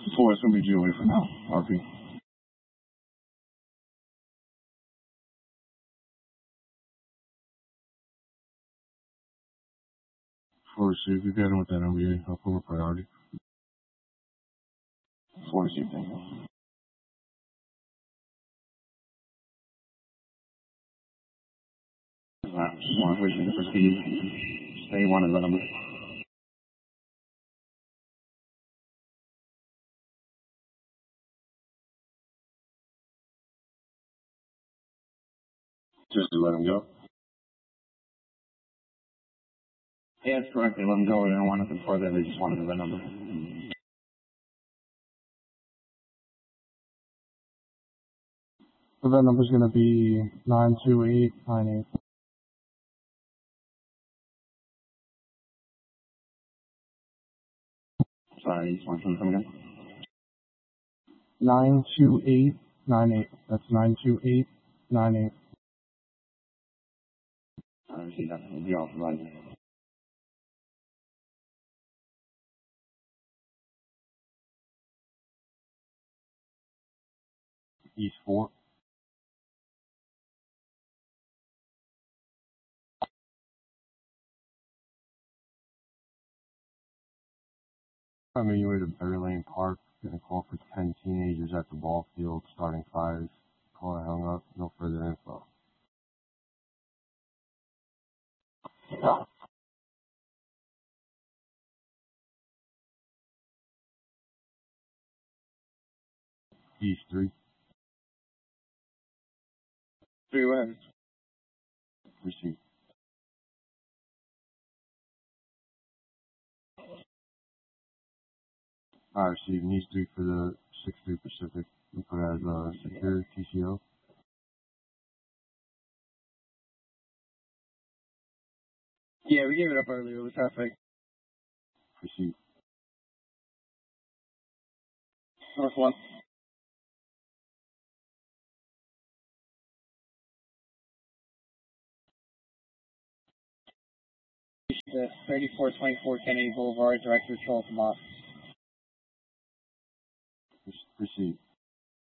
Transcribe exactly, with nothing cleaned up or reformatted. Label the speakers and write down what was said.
Speaker 1: Four, it's going to be Julie for now. R P. Four, receive. You got him with that N B A. I'll put a priority. Four, receive. Thank you. Alright, just want to wait for the speed. Stay one of the number. Just to let him go. Yeah, that's correct. They let him go. They don't want nothing further. They just wanted the number.
Speaker 2: So that number's going to be nine two eight nine eight.
Speaker 1: Sorry, you just want to come again?
Speaker 2: nine two eight nine eight. That's nine two eight nine eight.
Speaker 1: I don't see that. It'll be all provided.
Speaker 2: East four. I made your way to Berry Lane Park. Getting a call for ten teenagers at the ball field starting fires. Call hung up. No further info. East three.
Speaker 1: Three wins.
Speaker 2: Receipt. I received East three for the six three Pacific. We put as a secure T C O.
Speaker 1: Yeah, we gave it up earlier with traffic.
Speaker 2: Receipt.
Speaker 1: North one. thirty-four twenty-four Kennedy Boulevard, direct patrol from us.
Speaker 2: Receipt.